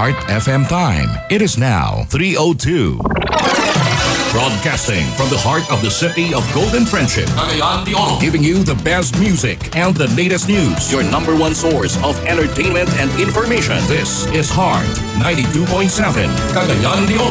Heart FM time. It is now 3:02. Broadcasting from the heart of the city of Golden Friendship, Cagayan de Oro, giving you the best music and the latest news. Your number one source of entertainment and information. This is Heart 92.7, Cagayan de Oro.